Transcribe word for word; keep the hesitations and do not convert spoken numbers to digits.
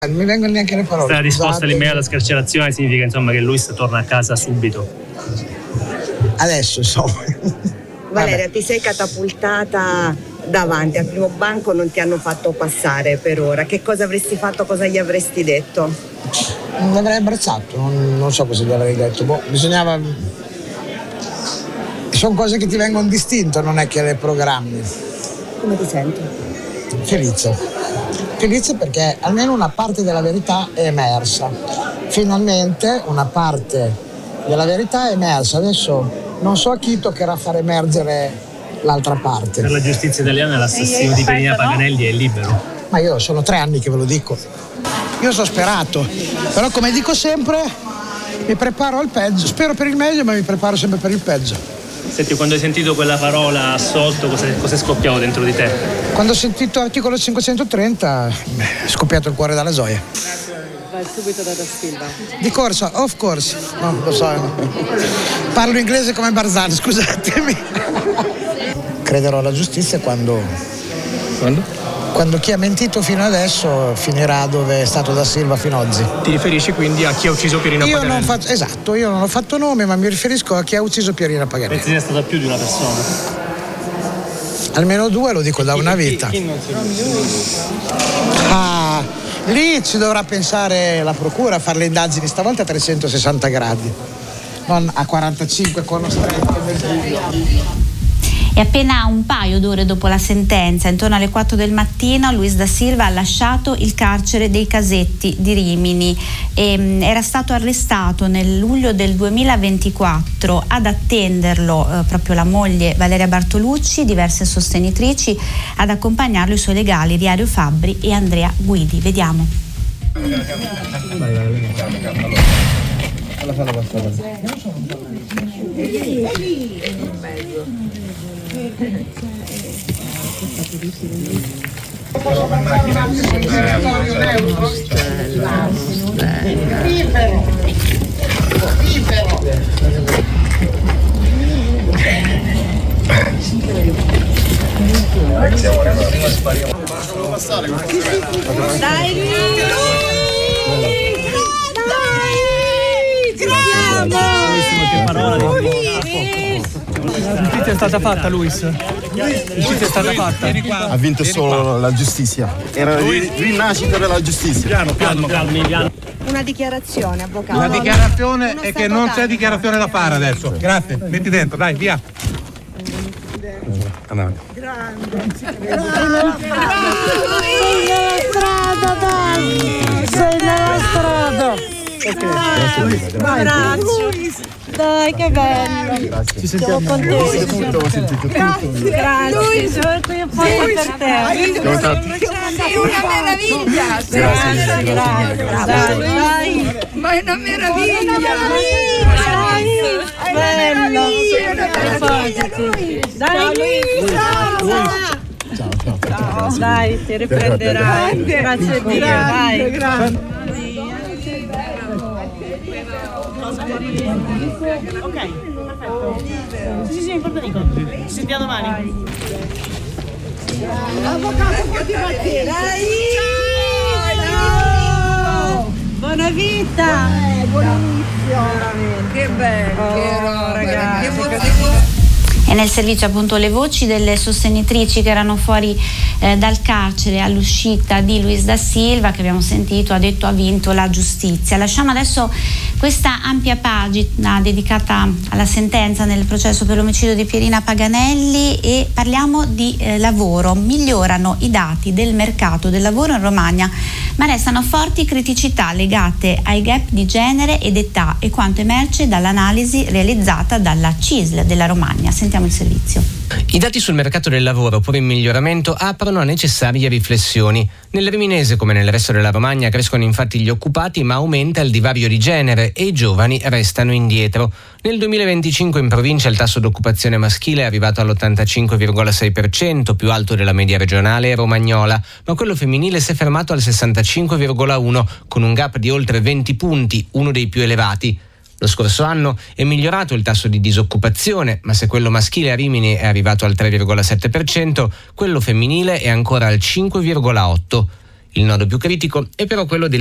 Non mi vengono neanche le parole. Questa risposta all'immediata scarcerazione significa insomma che Luis torna a casa subito. Adesso insomma. Valeria, ti sei catapultata davanti al primo banco, non ti hanno fatto passare per ora. Che cosa avresti fatto, cosa gli avresti detto? Non l'avrei abbracciato, non, non so cosa gli avrei detto. Boh, bisognava. Sono cose che ti vengono distinto, non è che le programmi. Come ti senti? Felice. Felice perché almeno una parte della verità è emersa. Finalmente una parte della verità è emersa. Adesso non so a chi toccherà far emergere l'altra parte. Per la giustizia italiana l'assassino di Pierina Paganelli è libero. Ma io sono tre anni che ve lo dico. Io sono sperato, però come dico sempre mi preparo al peggio. Spero per il meglio, ma mi preparo sempre per il peggio. Senti, quando hai sentito quella parola assolto, cosa è scoppiato dentro di te? Quando ho sentito articolo cinquecentotrenta beh, è scoppiato il cuore dalla gioia. Vai subito da Da Silva. Di corsa, of course. No, lo so. Parlo inglese come Barzani, scusatemi. Crederò alla giustizia quando... Quando? Quando chi ha mentito fino adesso finirà dove è stato Da Silva fino ad oggi. Ti riferisci quindi a chi ha ucciso Pierina io Paganelli? Non faccio, esatto, io non ho fatto nome, ma mi riferisco a chi ha ucciso Pierina Paganelli. Pensi sia stata più di una persona? Almeno due, lo dico da una vita. Chi, chi non si Ah, lì ci dovrà pensare la procura a fare le indagini stavolta a trecentosessanta gradi, non a quarantacinque con lo stretto del buio. E appena un paio d'ore dopo la sentenza, intorno alle quattro del mattino, Luis Da Silva ha lasciato il carcere dei Casetti di Rimini. E, era stato arrestato nel luglio del duemilaventiquattro. Ad attenderlo eh, proprio la moglie Valeria Bartolucci, diverse sostenitrici, ad accompagnarlo i suoi legali Riario Fabbri e Andrea Guidi. Vediamo. Dai, Giustizia è stata fatta, Luis. Giustizia è stata fatta. Ha vinto solo la giustizia. Era la rinascita della giustizia. Piano, piano, piano, piano. una dichiarazione, avvocato. La dichiarazione Uno è che non c'è sabotaggio. dichiarazione da fare adesso. Grazie, metti dentro, dai, via. Andiamo. strada, dai! Sei nella strada! Grazie. Dai, che bello. Ci sentiamo. Ho sentito tutto, ho sentito tutto. Grazie, sono qui apposta per te. Sei una meraviglia. Grazie, grazie. Dai, Ma è una meraviglia. dai. Bello. Dai, Ciao, ciao. Grazie. dai, ti riprenderai. Grazie a Dio, dai. Ok, perfetto. Sì, sì, sì, proprio Nico. Ci sentiamo domani. Avvocato, porti Mattia. Dai! Buona vita! Eh, buon inizio, veramente. Che bello. Oh, ragazzi, E nel servizio appunto le voci delle sostenitrici che erano fuori eh, dal carcere all'uscita di Luis Da Silva, che abbiamo sentito, ha detto ha vinto la giustizia. Lasciamo adesso questa ampia pagina dedicata alla sentenza nel processo per l'omicidio di Pierina Paganelli e parliamo di eh, lavoro. Migliorano i dati del mercato del lavoro in Romagna, ma restano forti criticità legate ai gap di genere ed età e quanto emerge dall'analisi realizzata dalla C I S L della Romagna. Sentiamo il servizio. I dati sul mercato del lavoro, pur in miglioramento, aprono a necessarie riflessioni. Nel Riminese, come nel resto della Romagna, crescono infatti gli occupati, ma aumenta il divario di genere e i giovani restano indietro. Nel duemilaventicinque in provincia il tasso d'occupazione maschile è arrivato all'ottantacinque virgola sei per cento, più alto della media regionale e romagnola, ma quello femminile si è fermato al sessantacinque virgola uno, con un gap di oltre venti punti, uno dei più elevati. Lo scorso anno è migliorato il tasso di disoccupazione, ma se quello maschile a Rimini è arrivato al tre virgola sette per cento, quello femminile è ancora al cinque virgola otto per cento. Il nodo più critico è però quello del